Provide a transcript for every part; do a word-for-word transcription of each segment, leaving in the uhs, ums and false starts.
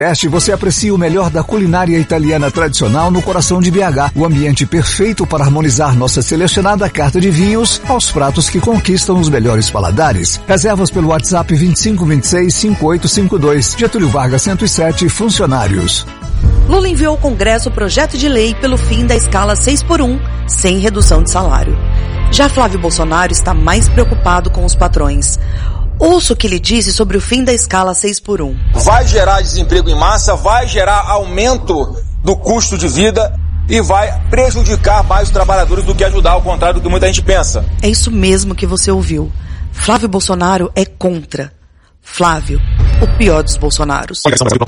Este você aprecia o melhor da culinária italiana tradicional no coração de B H. O ambiente perfeito para harmonizar nossa selecionada carta de vinhos aos pratos que conquistam os melhores paladares. Reservas pelo WhatsApp vinte e cinco, vinte e seis, cinquenta e oito cinquenta e dois. Getúlio Vargas cento e sete, funcionários. Lula enviou ao Congresso o projeto de lei pelo fim da escala seis por um, sem redução de salário. Já Flávio Bolsonaro está mais preocupado com os patrões. Ouça o que ele disse sobre o fim da escala seis por um. Vai gerar desemprego em massa, vai gerar aumento do custo de vida e vai prejudicar mais os trabalhadores do que ajudar, ao contrário do que muita gente pensa. É isso mesmo que você ouviu. Flávio Bolsonaro é contra. Flávio, o pior dos Bolsonaros.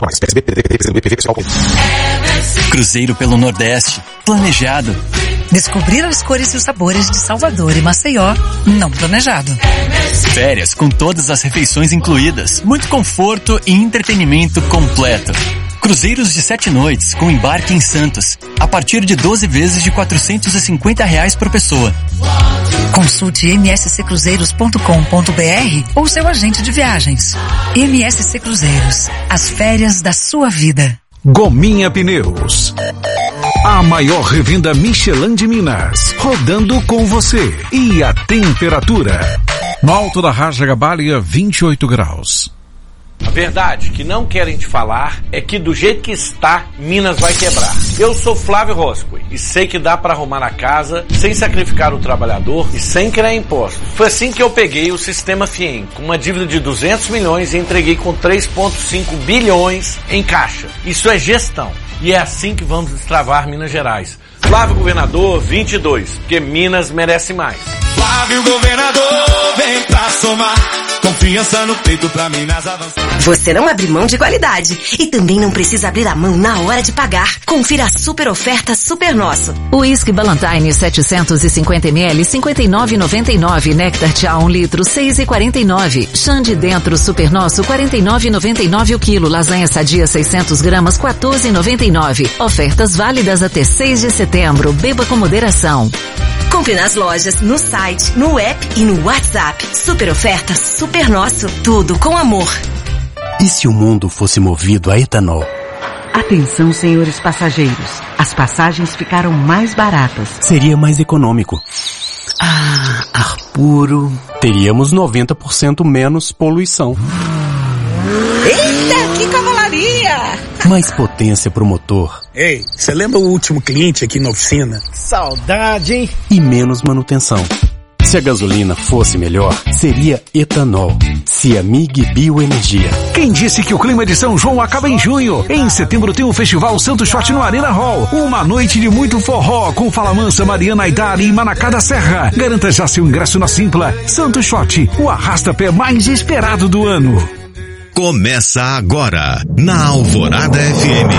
Cruzeiro pelo Nordeste. Planejado. Descobrir as cores e os sabores de Salvador e Maceió. Não planejado. Férias com todas as refeições incluídas. Muito conforto e entretenimento completo. Cruzeiros de sete noites com embarque em Santos. A partir de doze vezes de quatrocentos e cinquenta reais por pessoa. Consulte m s c cruzeiros ponto com ponto b r ou seu agente de viagens. M S C Cruzeiros. As férias da sua vida. Gominha Pneus. A maior revenda Michelin de Minas. Rodando com você. E a temperatura? No alto da Raja Gabalia, vinte e oito graus. A verdade que não querem te falar é que do jeito que está, Minas vai quebrar. Eu sou Flávio Roscoe e sei que dá para arrumar a casa sem sacrificar o trabalhador e sem criar impostos. Foi assim que eu peguei o Sistema Fiem, com uma dívida de duzentos milhões e entreguei com três vírgula cinco bilhões em caixa. Isso é gestão. E é assim que vamos destravar Minas Gerais. Flávio Governador vinte e dois, porque Minas merece mais. Flávio Governador, vem pra somar. Confiança no peito pra Minas avançar. Você não abre mão de qualidade e também não precisa abrir a mão na hora de pagar. Confira a super oferta Super Nosso. Whisky Ballantine setecentos e cinquenta mililitros, cinquenta e nove reais e noventa e nove centavos. Nectar Tchau um litro, seis reais e quarenta e nove centavos. Xande Dentro Super Nosso, quarenta e nove reais e noventa e nove centavos o quilo. Lasanha Sadia seiscentos gramas, quatorze reais e noventa e nove centavos. Ofertas válidas até seis de setembro. Beba com moderação. Compre nas lojas, no site, no app e no WhatsApp. Super oferta Super Nosso. Tudo com amor. E se o mundo fosse movido a etanol? Atenção, senhores passageiros. As passagens ficaram mais baratas. Seria mais econômico. Ah, ar puro. Teríamos noventa por cento menos poluição. Eita, que cavalaria! Mais potência pro motor. Ei, você lembra o último cliente aqui na oficina? Saudade, hein? E menos manutenção. Se a gasolina fosse melhor, seria etanol. Ciamig Bioenergia. Quem disse que o clima de São João acaba em junho? Em setembro tem o Festival Santo Shot no Arena Hall. Uma noite de muito forró com Fala Mansa, Mariana Aidar e Manacá da Serra. Garanta já seu ingresso na Simpla. Santo Shot, o arrasta-pé mais esperado do ano. Começa agora, na Alvorada F M.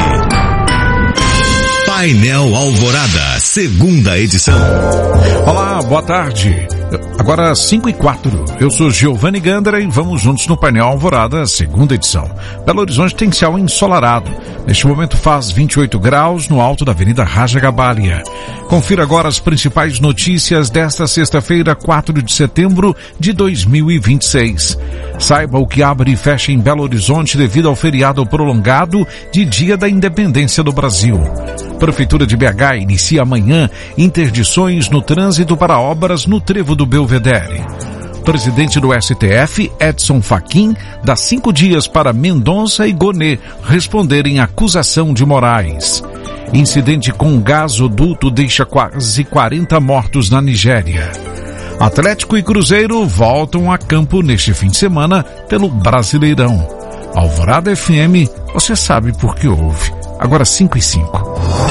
Painel Alvorada, segunda edição. Olá, boa tarde. Agora cinco e quatro. Eu sou Giovanni Gandara e vamos juntos no Painel Alvorada, segunda edição. Belo Horizonte tem céu ensolarado. Neste momento faz vinte e oito graus no alto da Avenida Raja Gabalia. Confira agora as principais notícias desta sexta-feira, quatro de setembro de dois mil e vinte e seis. Saiba o que abre e fecha em Belo Horizonte devido ao feriado prolongado de Dia da Independência do Brasil. Prefeitura de B H inicia amanhã interdições no trânsito para obras no trevo do Belvedere. Presidente do S T F, Edson Fachin, dá cinco dias para Mendonça e Gonê responderem à acusação de Moraes. Incidente com gasoduto deixa quase quarenta mortos na Nigéria. Atlético e Cruzeiro voltam a campo neste fim de semana pelo Brasileirão. Alvorada F M, você sabe por que ouve. Agora cinco e cinco.